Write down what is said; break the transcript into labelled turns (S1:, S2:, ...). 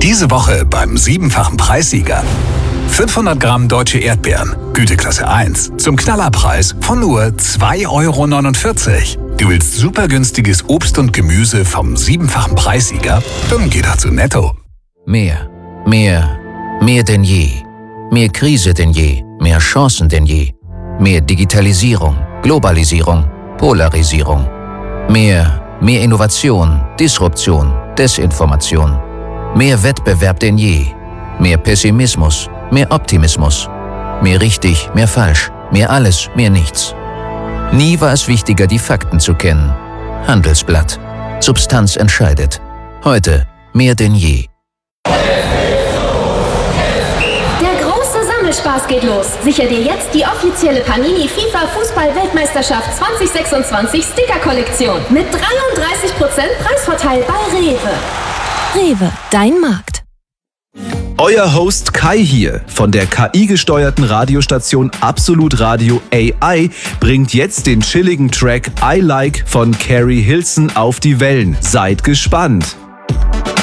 S1: Diese Woche beim 7-fachen Preissieger. 500 Gramm deutsche Erdbeeren, Güteklasse 1, zum Knallerpreis von nur 2,49 €. Du willst super günstiges Obst und Gemüse vom 7-fachen Preissieger? Dann geh doch zu Netto.
S2: Mehr denn je. Mehr Krise denn je, mehr Chancen denn je. Mehr Digitalisierung, Globalisierung, Polarisierung. Mehr Innovation, Disruption, Desinformation. Mehr Wettbewerb denn je. Mehr Pessimismus, mehr Optimismus. Mehr richtig, mehr falsch, mehr alles, mehr nichts. Nie war es wichtiger, die Fakten zu kennen. Handelsblatt. Substanz entscheidet. Heute mehr denn je.
S3: Spaß geht los. Sicher dir jetzt die offizielle Panini FIFA Fußball-Weltmeisterschaft 2026 Sticker-Kollektion mit 33% Preisvorteil bei Rewe.
S4: Rewe, dein Markt.
S5: Euer Host Kai hier von der KI-gesteuerten Radiostation Absolut Radio AI bringt jetzt den chilligen Track I Like von Carrie Hilson auf die Wellen. Seid gespannt!